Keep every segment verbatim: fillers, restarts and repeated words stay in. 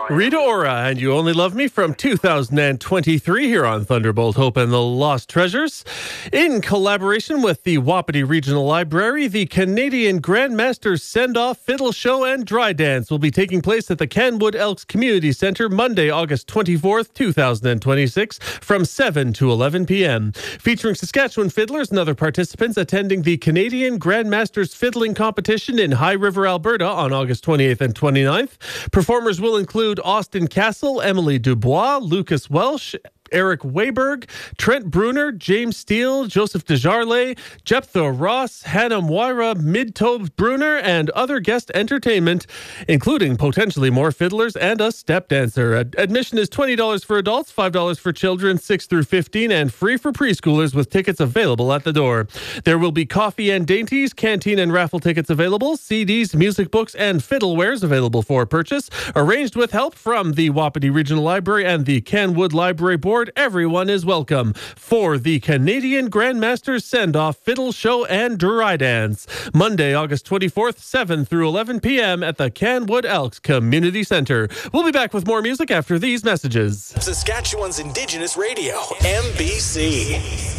Rita Ora and You Only Love Me from two thousand twenty-three here on Thunderbolt Hope and the Lost Treasures. In collaboration with the Wapiti Regional Library, the Canadian Grandmasters Send-Off, Fiddle Show and Dry Dance will be taking place at the Canwood Elks Community Centre Monday, August twenty-fourth, two thousand twenty-six from seven to eleven p.m. Featuring Saskatchewan fiddlers and other participants attending the Canadian Grandmasters Fiddling Competition in High River, Alberta on August twenty-eighth and twenty-ninth. Performers will include Austin Castle, Emily Dubois, Lucas Welsh, Eric Weiberg, Trent Bruner, James Steele, Joseph Desjarlais, Jephthah Ross, Hannah Moira, Midtobe Bruner, and other guest entertainment, including potentially more fiddlers and a step dancer. Ad- admission is twenty dollars for adults, five dollars for children, six through fifteen, and free for preschoolers with tickets available at the door. There will be coffee and dainties, canteen and raffle tickets available, C Ds, music books, and fiddlewares available for purchase. Arranged with help from the Wapiti Regional Library and the Canwood Library Board, everyone is welcome for the Canadian Grandmasters Send-Off, Fiddle Show and Dry Dance. Monday, August twenty-fourth, seven through eleven p.m. at the Canwood Elks Community Centre. We'll be back with more music after these messages. Saskatchewan's Indigenous Radio, M B C.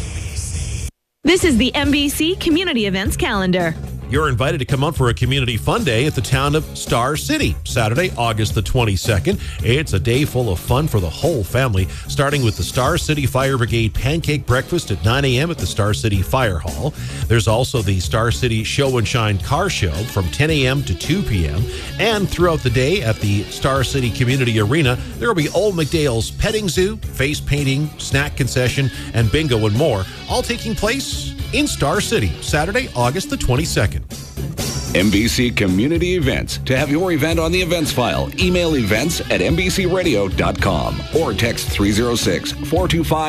This is the M B C Community Events Calendar. You're invited to come out for a community fun day at the town of Star City, Saturday, August the twenty-second. It's a day full of fun for the whole family, starting with the Star City Fire Brigade pancake breakfast at nine a.m. at the Star City Fire Hall. There's also the Star City Show and Shine car show from ten a.m. to two p.m. And throughout the day at the Star City Community Arena, there will be Old McDale's petting zoo, face painting, snack concession, and bingo and more, all taking place in Star City, Saturday, August the twenty-second. M B C Community Events. To have your event on the events file, email events at m b c radio dot com or text three oh six, four two five